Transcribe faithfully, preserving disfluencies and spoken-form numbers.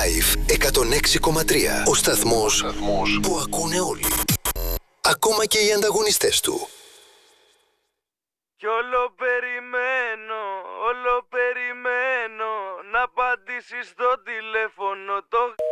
Live εκατόν έξι κόμμα τρία. Ο σταθμός, σταθμός που ακούνε όλοι. Ακόμα και οι ανταγωνιστές του. Κι όλο περιμένω, όλο περιμένω να απαντήσεις στο τηλέφωνο το...